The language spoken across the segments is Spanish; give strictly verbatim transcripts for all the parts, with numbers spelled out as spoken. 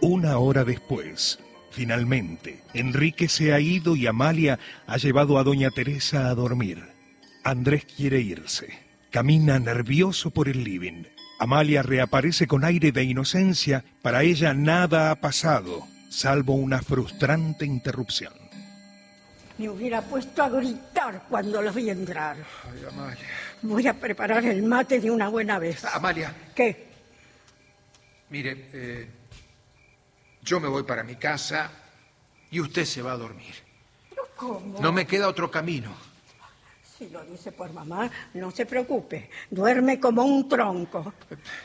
Una hora después, finalmente, Enrique se ha ido y Amalia ha llevado a doña Teresa a dormir. Andrés quiere irse. Camina nervioso por el living. Amalia reaparece con aire de inocencia. Para ella nada ha pasado, salvo una frustrante interrupción. Me hubiera puesto a gritar cuando los vi entrar. Ay, Amalia. Voy a preparar el mate de una buena vez. Amalia. ¿Qué? Mire, eh, yo me voy para mi casa y usted se va a dormir. ¿Pero cómo? No me queda otro camino. Si lo dice por mamá, no se preocupe. Duerme como un tronco.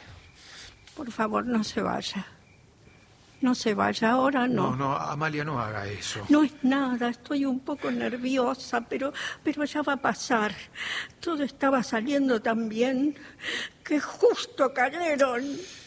Por favor, no se vaya. No se vaya ahora, no. No, no, Amalia, no haga eso. No es nada, estoy un poco nerviosa, pero, pero ya va a pasar. Todo estaba saliendo tan bien que justo cayeron.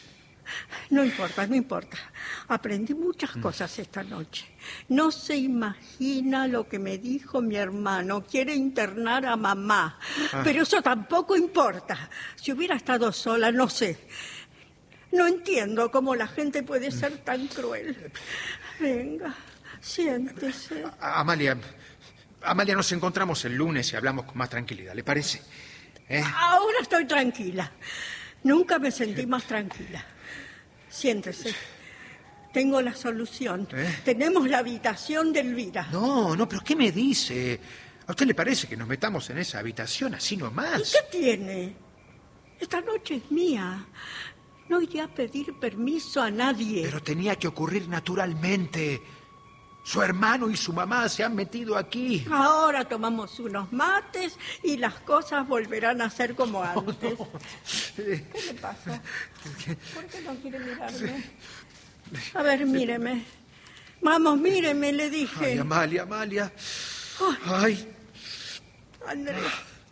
No importa, no importa. Aprendí muchas cosas esta noche. No se imagina lo que me dijo mi hermano. Quiere internar a mamá. Ah. Pero eso tampoco importa. Si hubiera estado sola, no sé. No entiendo cómo la gente puede ser tan cruel. Venga, siéntese. Amalia, Amalia, nos encontramos el lunes y hablamos con más tranquilidad, ¿le parece? ¿Eh? Ahora estoy tranquila. Nunca me sentí más tranquila. Siéntese. Tengo la solución. ¿Eh? Tenemos la habitación de Elvira. No, no, pero ¿qué me dice? ¿A usted le parece que nos metamos en esa habitación así nomás? ¿Y qué tiene? Esta noche es mía. No iré a pedir permiso a nadie. Pero tenía que ocurrir naturalmente. Su hermano y su mamá se han metido aquí. Ahora tomamos unos mates y las cosas volverán a ser como antes. No, no. ¿Qué le pasa? ¿Por qué no quiere mirarme? A ver, míreme. Vamos, míreme, le dije. Ay, Amalia, Amalia. Ay. Andrés.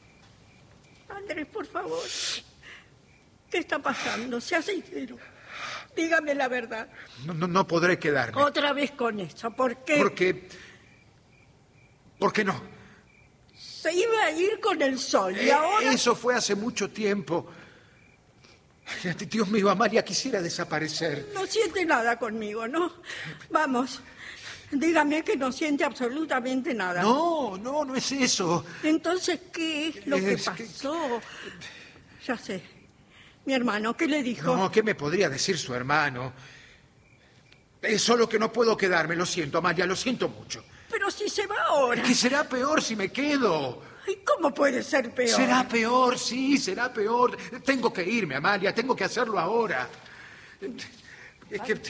Andrés, por favor. ¿Qué está pasando? Sea sincero. Dígame la verdad. No, no, no podré quedarme. Otra vez con eso. ¿Por qué? Porque... ¿Por qué no? Se iba a ir con el sol y eh, ahora... Eso fue hace mucho tiempo. Ay, Dios mío, Amalia, quisiera desaparecer. No siente nada conmigo, ¿no? Vamos. Dígame que no siente absolutamente nada. No, no, no es eso. Entonces, ¿qué es lo es que pasó? Que... Ya sé. Mi hermano, ¿qué le dijo? No, ¿qué me podría decir su hermano? Es solo que no puedo quedarme, lo siento, Amalia, lo siento mucho. Pero si se va ahora. Es que será peor si me quedo. ¿Y cómo puede ser peor? Será peor, sí, será peor. Tengo que irme, Amalia, tengo que hacerlo ahora. Es que...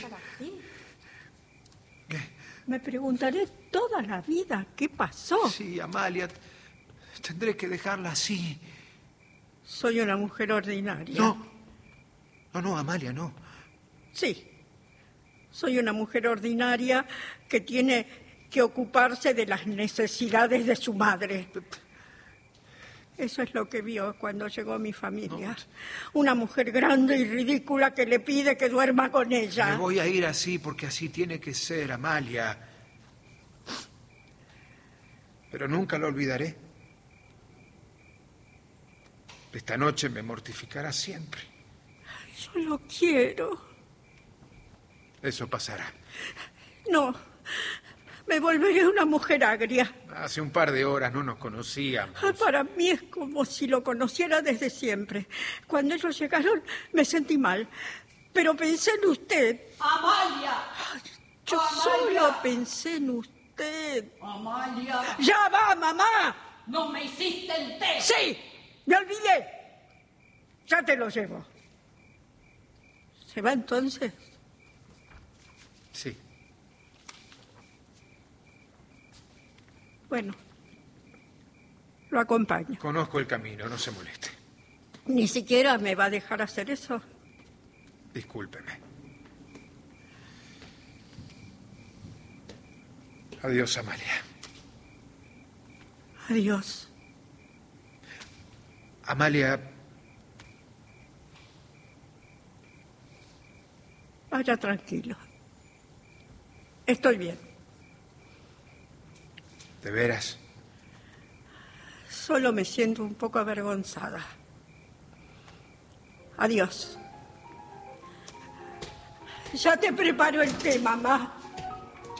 ¿Qué? Me preguntaré toda la vida qué pasó. Sí, Amalia, tendré que dejarla así. Soy una mujer ordinaria. No, no, no, Amalia, no. Sí, soy una mujer ordinaria que tiene que ocuparse de las necesidades de su madre. Eso es lo que vio cuando llegó mi familia. No. Una mujer grande y ridícula que le pide que duerma con ella. Me voy a ir así porque así tiene que ser, Amalia. Pero nunca lo olvidaré. Esta noche me mortificará siempre. Yo lo quiero. Eso pasará. No, me volveré una mujer agria. Hace un par de horas no nos conocíamos. Para mí es como si lo conociera desde siempre. Cuando ellos llegaron me sentí mal, pero pensé en usted. ¡Amalia! Yo ¡Amalia! solo pensé en usted. ¡Amalia! ¡Ya va, mamá! ¡No me hiciste el té! ¡Sí! ¡Me olvidé! Ya te lo llevo. ¿Se va entonces? Sí. Bueno, lo acompaño. Conozco el camino, no se moleste. ¿Ni siquiera me va a dejar hacer eso? Discúlpeme. Adiós, Amalia. Adiós. Amalia... Vaya tranquilo. Estoy bien. ¿De veras? Solo me siento un poco avergonzada. Adiós. Ya te preparo el té, mamá.